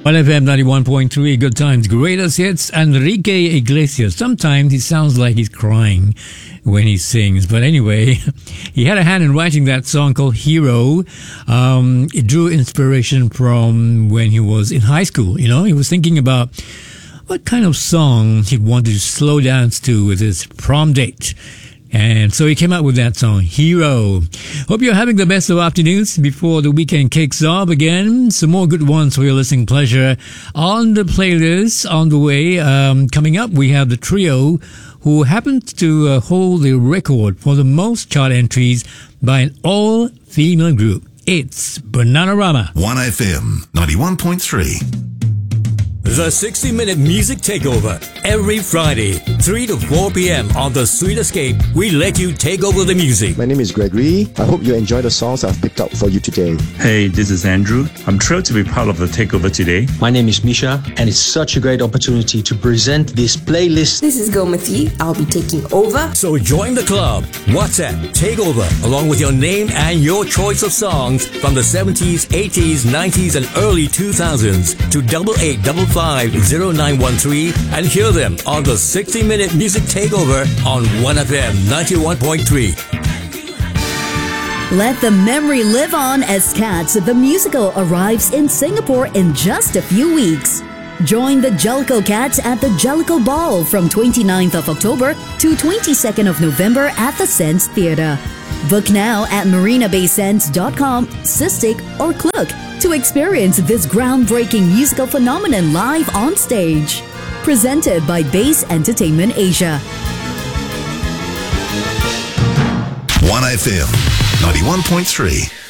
1FM 91.3, Good Times, Greatest Hits, Enrique Iglesias. Sometimes he sounds like he's crying when he sings. But anyway, he had a hand in writing that song called Hero. It drew inspiration from when he was in high school. You know, he was thinking about what kind of song he'd want to slow dance to with his prom date. And so he came out with that song, Hero. Hope you're having the best of afternoons before the weekend kicks off again. Some more good ones for your listening pleasure on the playlist on the way. Coming up, we have the trio who happens to hold the record for the most chart entries by an all-female group. It's Bananarama. 1FM 91.3. The 60-minute music takeover every Friday, 3 to 4 p.m. on The Sweet Escape. We let you take over the music. My name is Gregory. I hope you enjoy the songs I've picked out for you today. Hey, this is Andrew. I'm thrilled to be part of the takeover today. My name is Misha, and it's such a great opportunity to present this playlist. This is Gomati. I'll be taking over. So join the club. WhatsApp Takeover along with your name and your choice of songs from the 70s, 80s, 90s, and early 2000s to 88550913 and hear them on the 60-minute music takeover on 1FM 91.3. Let the memory live on as Cats the Musical arrives in Singapore in just a few weeks. Join the Jellicle Cats at the Jellicle Ball from 29th of October to 22nd of November at the Sense Theatre. Book now at marinabaysense.com, Cystic, or Klook to experience this groundbreaking musical phenomenon live on stage. Presented by Base Entertainment Asia. 1FM 91.3.